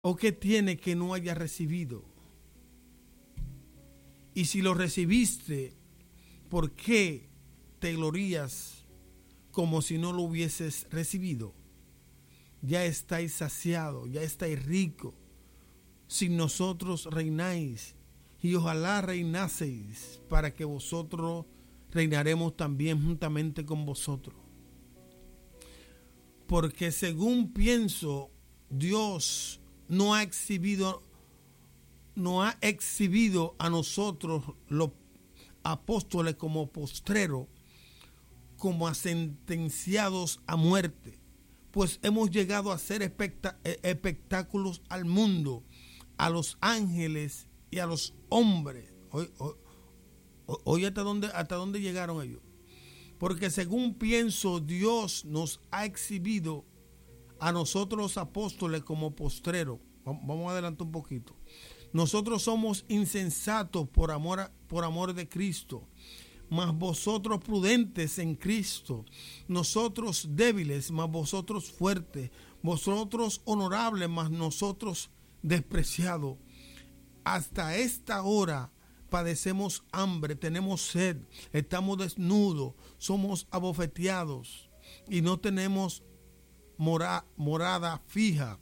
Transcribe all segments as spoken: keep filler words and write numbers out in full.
o qué tiene que no hayas recibido. Y si lo recibiste, ¿por qué te glorías como si no lo hubieses recibido? Ya estáis saciados, ya estáis ricos. Sin nosotros reináis, y ojalá reinaseis, para que vosotros reinaremos también juntamente con vosotros. Porque según pienso, Dios no ha exhibido, no ha exhibido a nosotros los apóstoles como postreros, como a sentenciados a muerte, pues hemos llegado a hacer espectáculos al mundo, a los ángeles y a los hombres. Oye, oye hasta dónde, hasta dónde llegaron ellos. Porque según pienso, Dios nos ha exhibido a nosotros los apóstoles como postreros. Vamos a adelantar un poquito. Nosotros somos insensatos por amor, a, por amor de Cristo, mas vosotros prudentes en Cristo, nosotros débiles, mas vosotros fuertes, vosotros honorables, mas nosotros despreciados. Hasta esta hora padecemos hambre, tenemos sed, estamos desnudos, somos abofeteados y no tenemos mora, morada fija.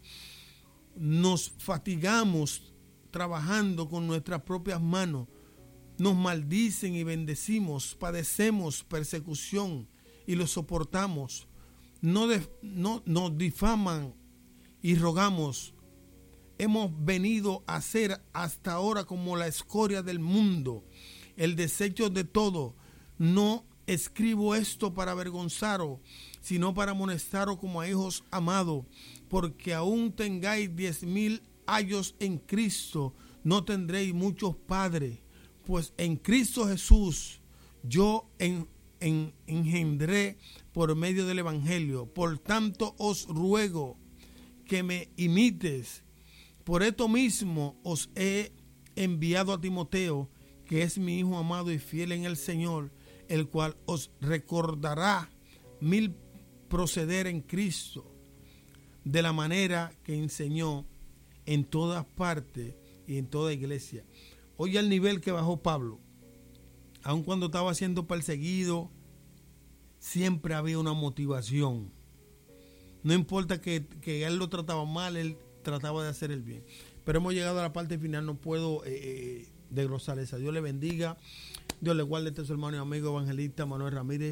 Nos fatigamos trabajando con nuestras propias manos, nos maldicen y bendecimos, padecemos persecución y lo soportamos, no, de, no nos difaman y rogamos. Hemos venido a ser hasta ahora como la escoria del mundo, el desecho de todo. No escribo esto para avergonzaros, sino para amonestaros como a hijos amados, porque aún tengáis diez mil años en Cristo, no tendréis muchos padres, pues en Cristo Jesús yo en, en, engendré por medio del Evangelio. Por tanto os ruego que me imites. Por esto mismo os he enviado a Timoteo, que es mi hijo amado y fiel en el Señor, el cual os recordará mil proceder en Cristo, de la manera que enseñó en todas partes y en toda iglesia. Oye al nivel que bajó Pablo. Aun cuando estaba siendo perseguido, siempre había una motivación. No importa que, que él lo trataba mal, él trataba de hacer el bien. Pero hemos llegado a la parte final, no puedo eh, desglosar esa. Dios le bendiga, Dios le guarde. Este es su hermano y amigo evangelista Manuel Ramírez.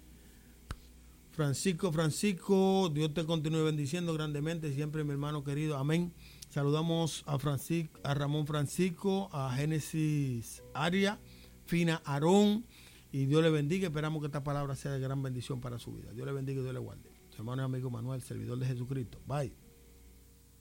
Francisco, Francisco, Dios te continúe bendiciendo grandemente siempre, mi hermano querido. Amén. Saludamos a Francisco, a Ramón Francisco, a Génesis Aria, Fina Aarón, y Dios le bendiga. Esperamos que esta palabra sea de gran bendición para su vida. Dios le bendiga y Dios le guarde. Su hermano y amigo Manuel, servidor de Jesucristo. Bye.